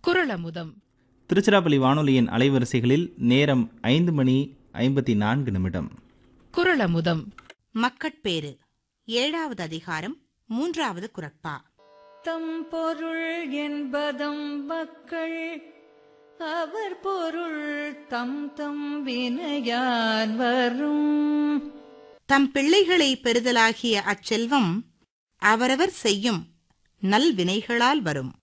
குறளமுதம். திருச்சிராப்பள்ளி வானொலியின் அலைவரிசைகளில் நேரம் 5:54. குறளமுதம். மக்கட்பேறு 7வது அதிகாரம் 3வது குறட்பா. தம் பொருள் என்பதம் மக்கள் அவர் பொருள் தம் தம் வினையான் வரும். தம் பிள்ளைகளை பெறுதலாகிய அச்செல்வம் அவரவர் செய்யும் நல்வினைகளால் வரும்.